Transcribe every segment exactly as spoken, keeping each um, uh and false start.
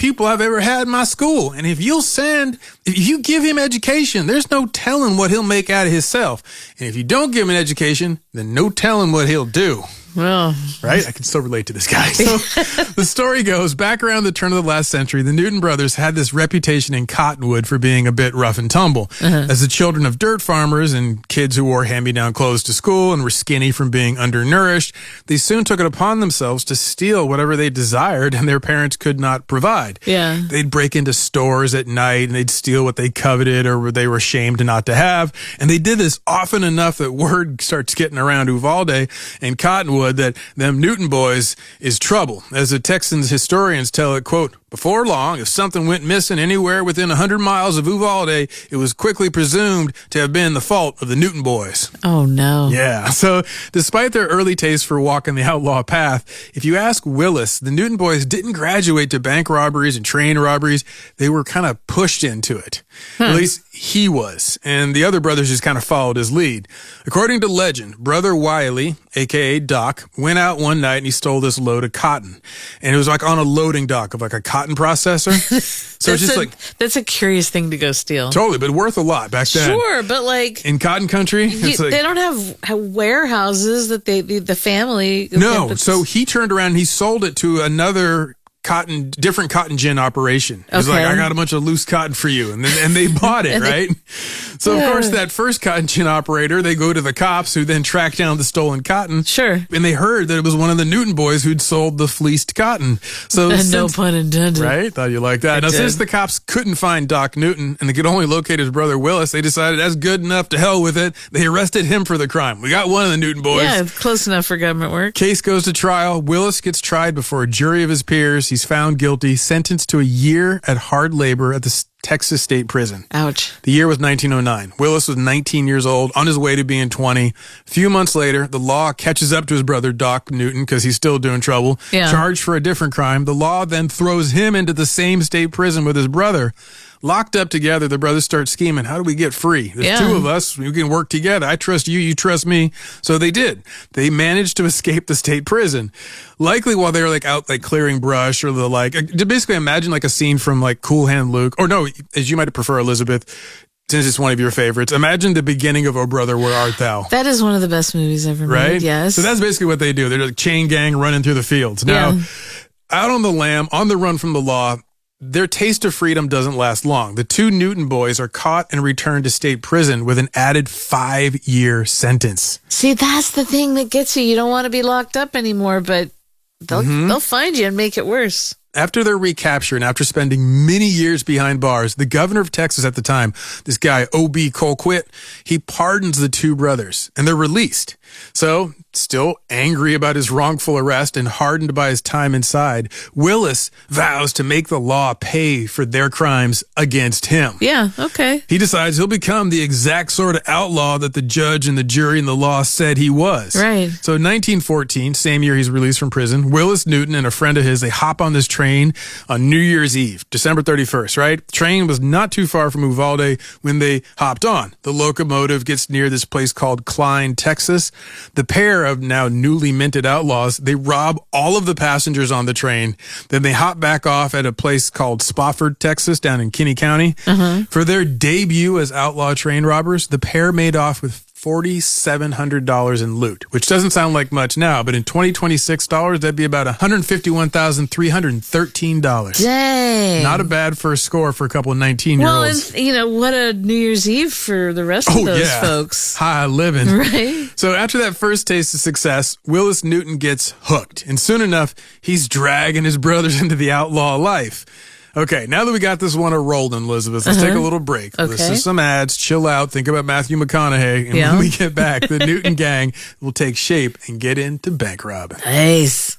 pupil I've ever had in my school. And if you'll send, if you give him education, there's no telling what he'll make out of himself. And if you don't give him an education, then no telling what he'll do. Well, right? I can still relate to this guy. So the story goes, back around the turn of the last century, the Newton brothers had this reputation in Cottonwood for being a bit rough and tumble. Uh-huh. As the children of dirt farmers and kids who wore hand-me-down clothes to school and were skinny from being undernourished, they soon took it upon themselves to steal whatever they desired and their parents could not provide. Yeah. They'd break into stores at night and they'd steal what they coveted or they were ashamed not to have. And they did this often enough that word starts getting around Uvalde and Cottonwood that them Newton boys is trouble. As the Texans historians tell it, quote, before long, if something went missing anywhere within one hundred miles of Uvalde, it was quickly presumed to have been the fault of the Newton boys. Oh, no. Yeah. So despite their early taste for walking the outlaw path, if you ask Willis, the Newton boys didn't graduate to bank robberies and train robberies. They were kind of pushed into it. Hmm. At least he was. And the other brothers just kind of followed his lead. According to legend, Brother Wiley, a k a. Doc, went out one night and he stole this load of cotton. And it was like on a loading dock of like a cotton processor. So it's just a, like... That's a curious thing to go steal. Totally, but worth a lot back then. Sure, but like... In cotton country, you, it's like... They don't have, have warehouses that they, the, the family... No, so he turned around and he sold it to another... cotton, different cotton gin operation. It was okay. like, I got a bunch of loose cotton for you. And then, and they bought it, right? So, of course, that first cotton gin operator, they go to the cops who then track down the stolen cotton. Sure. And they heard that it was one of the Newton boys who'd sold the fleeced cotton. So, no since, pun intended. Right? Thought you liked that. I now, did. Since the cops couldn't find Doc Newton and they could only locate his brother Willis, they decided that's good enough, to hell with it. They arrested him for the crime. We got one of the Newton boys. Yeah, close enough for government work. Case goes to trial. Willis gets tried before a jury of his peers. He's found guilty, sentenced to a year at hard labor at the Texas State Prison. Ouch. The year was nineteen oh nine. Willis was nineteen years old, on his way to being twenty. A few months later, the law catches up to his brother, Doc Newton, because he's still doing trouble, yeah. charged for a different crime. The law then throws him into the same state prison with his brother. Locked up together, the brothers start scheming. How do we get free? There's yeah. two of us. We can work together. I trust you. You trust me. So they did. They managed to escape the state prison. Likely while they were like out like clearing brush or the like. Basically imagine like a scene from like Cool Hand Luke. Or no, as you might prefer, Elizabeth, since it's one of your favorites. Imagine the beginning of Oh Brother, Where Art Thou? That is one of the best movies ever made. Right? Yes. So that's basically what they do. They're like chain gang running through the fields. Now, yeah. out on the lam, on the run from the law, their taste of freedom doesn't last long. The two Newton boys are caught and returned to state prison with an added five-year sentence. See, that's the thing that gets you. You don't want to be locked up anymore, but they'll mm-hmm. they'll find you and make it worse. After their recapture and after spending many years behind bars, the governor of Texas at the time, this guy, O B Colquitt, he pardons the two brothers and they're released. So, still angry about his wrongful arrest and hardened by his time inside, Willis vows to make the law pay for their crimes against him. Yeah, okay. He decides he'll become the exact sort of outlaw that the judge and the jury and the law said he was. Right. So in nineteen fourteen, same year he's released from prison, Willis Newton and a friend of his, they hop on this train on New Year's Eve, December thirty-first, right? The train was not too far from Uvalde when they hopped on. The locomotive gets near this place called Klein, Texas. The pair of now newly minted outlaws, they rob all of the passengers on the train. Then they hop back off at a place called Spofford, Texas, down in Kinney County. Uh-huh. For their debut as outlaw train robbers, the pair made off with four thousand seven hundred dollars in loot, which doesn't sound like much now, but in twenty twenty-six dollars, that'd be about one hundred fifty-one thousand three hundred thirteen dollars. Dang. Not a bad first score for a couple of nineteen-year-olds. Well, and, you know, what a New Year's Eve for the rest oh, of those yeah. folks. High living. Right. So after that first taste of success, Willis Newton gets hooked. And soon enough, he's dragging his brothers into the outlaw life. Okay, now that we got this one rolling, Elizabeth, let's uh-huh. take a little break. Okay. Listen to some ads, chill out, think about Matthew McConaughey, and yeah. when we get back, the Newton gang will take shape and get into bank robbing. Nice.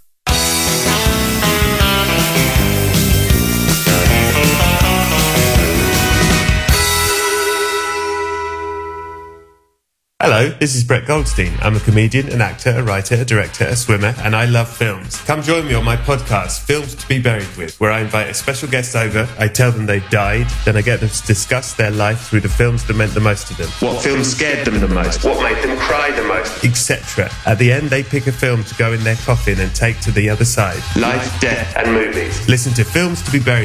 Hello, this is Brett Goldstein. I'm a comedian, an actor, a writer, a director, a swimmer, and I love films. Come join me on my podcast, Films to be Buried With, where I invite a special guest over, I tell them they died, then I get them to discuss their life through the films that meant the most to them. What films scared them the most? What made them cry the most? et cetera. At the end, they pick a film to go in their coffin and take to the other side. Life, death, and movies. Listen to Films to be Buried